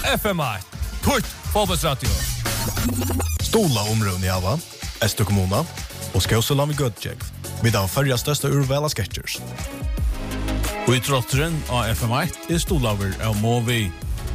FM1. Tutt fotbollsradio. Stola områden i Ava, Esto kommuna och Skåseland vid Götjägg. Vi har förra största urvala sketchers. Och i trottren av FM1 stolaver av Movi.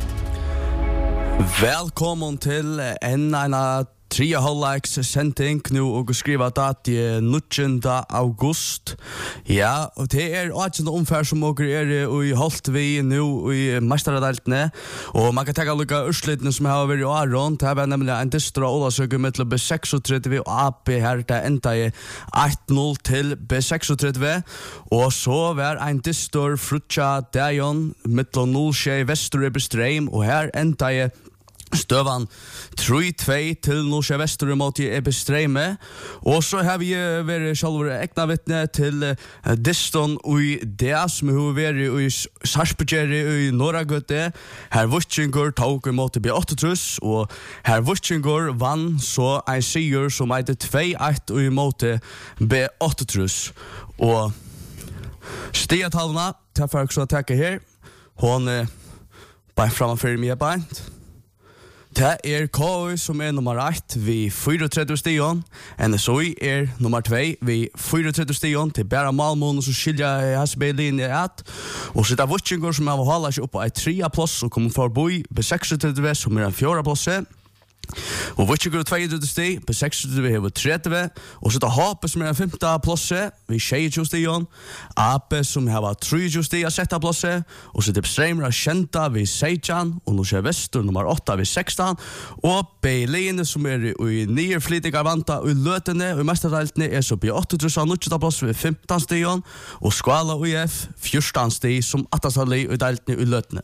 Välkommen till en tredje halvleks sending nu och skriva dat i 19. august. Ja, och det är också en omfär som åker i halt vi nu i mästaradaltene. Och man kan ta lukka urslitene som har varit i Aron. Det var nämligen en distra Olasöke mittel B36 och AP här. Det enda i 1-0 till B36. Och så var en distor Frutja Dajon mittel 0-6 Vestur i Bestreim. Och här enda i Støvan 3-2 til Norske Vestur mot Ebestreime. Og så har vi vært sjálfur egna vittne til Diston i det som har vært i Sarpsborg i Norragøte. Her Vutchingur tok imot B8 og her Vutchingur vann så en sigur som heter 2-1 imot B8. Og stigatallene til for å takke her. Hon bare framfor meg beint. Det er KU som nummer 1 vi 34 stion. NSOI nummer 2 vi 34 stion til bara Malmö som skilja HSB-linje at. Og så det Vutchingur som har hållit sig upp på 3. plass og kommer forbi på 36 som en 4. plass. Og Vutchingur 22 sti, på 26 vi har 30, og så det Hape som en 5. plass, vi 26 stion, AP som har 23 sti av 6. plass, og så det Bestreimra Kjenta vi 16, og Norske Vestur nummer 8 vi 16, og Beiline som i nye flytiga vanta i løtene, og i mesterdaltene så på 8 av 9. plass vi 15 stion, og Skala UF 14 sti som 8. i daltene i løtene.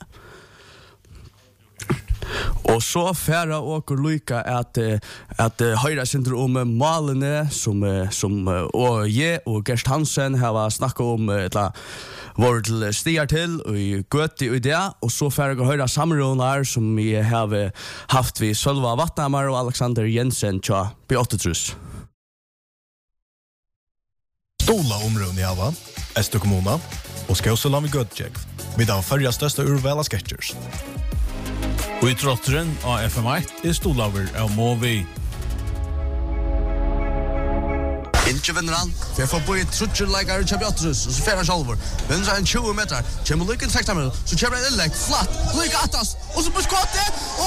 Og så færa åker lykka at høyra sinter om malene som og jeg og Gerst Hansen har snakket om vår til stier til og i Gøti og det, og så færa jeg høyra samrådene som vi har haft vi Sølva Vatnamar og Alexander Jensen tja B8. Stola områden i Ava, Esto kommuna och Skåseland vid Götjägg. Vi har förra största urvala sketchers. Och i trottren av FM1 stolaver av Movi. Inte vinner han. För jag får bo i trutcherläggare till Bjottrus och så färra självor. Vinner han 20 meter. Kommer lyckan 16 meter. Så kommer en inlägg. Flatt. Lycka attast. Och så på skottet.